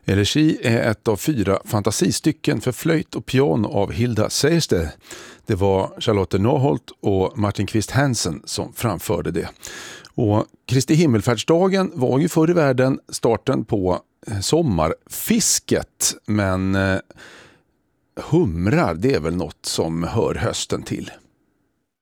Elegi är ett av 4 fantasistycken för flöjt och piano av Hilda Seierstedt. Det var Charlotte Norholt och Martin Kvist Hansen som framförde det. Och Kristi himmelfärdsdagen var ju förr i världen starten på sommarfisket, men humrar, det är väl något som hör hösten till.